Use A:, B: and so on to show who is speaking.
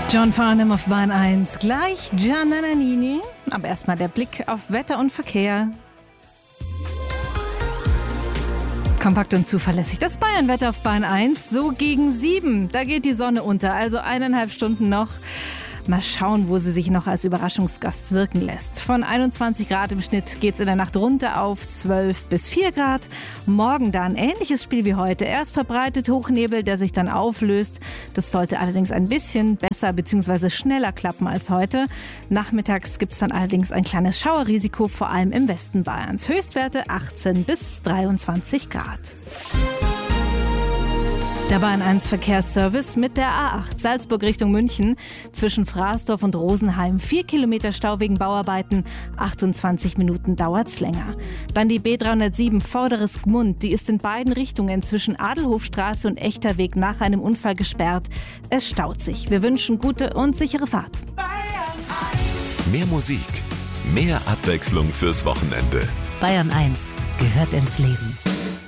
A: John Farnham auf Bahn 1, gleich Gianna Nannini. Aber erstmal der Blick auf Wetter und Verkehr. Kompakt und zuverlässig. Das Bayernwetter auf Bahn 1, so gegen 7. Da geht die Sonne unter, also 1,5 Stunden noch. Mal schauen, wo sie sich noch als Überraschungsgast wirken lässt. Von 21 Grad im Schnitt geht's in der Nacht runter auf 12 bis 4 Grad. Morgen dann ähnliches Spiel wie heute. Erst verbreitet Hochnebel, der sich dann auflöst. Das sollte allerdings ein bisschen besser bzw. schneller klappen als heute. Nachmittags gibt's dann allerdings ein kleines Schauerrisiko, vor allem im Westen Bayerns. Höchstwerte 18 bis 23 Grad. Der Bahn 1 Verkehrsservice mit der A8 Salzburg Richtung München zwischen Fraßdorf und Rosenheim. 4 Kilometer Stau wegen Bauarbeiten, 28 Minuten dauert's länger. Dann die B307 Vorderes Gmund, die ist in beiden Richtungen zwischen Adelhofstraße und Echterweg nach einem Unfall gesperrt. Es staut sich. Wir wünschen gute und sichere Fahrt.
B: Mehr Musik, mehr Abwechslung fürs Wochenende.
C: Bayern 1 gehört ins Leben.